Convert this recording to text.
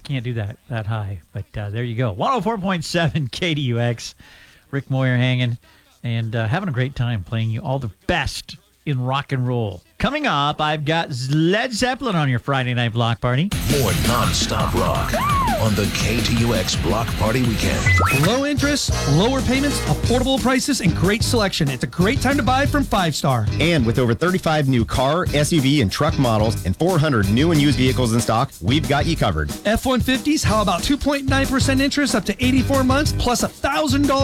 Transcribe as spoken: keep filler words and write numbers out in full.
can't do that that high. But uh, there you go. one oh four point seven K D U X. Rick Moyer hanging and uh, having a great time playing you all the best in rock and roll. Coming up, I've got Led Zeppelin on your Friday night block party. More non-stop rock on the K T U X Block Party Weekend. Low interest, lower payments, affordable prices, and great selection. It's a great time to buy from Five Star. And with over thirty-five new car, S U V, and truck models and four hundred new and used vehicles in stock, we've got you covered. F one fifties, how about two point nine percent interest up to eighty-four months plus one thousand dollars